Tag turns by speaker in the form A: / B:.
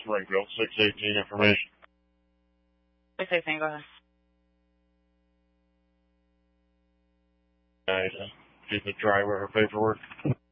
A: Springfield, 618 information.
B: 618, go ahead.
A: Get the driver paperwork.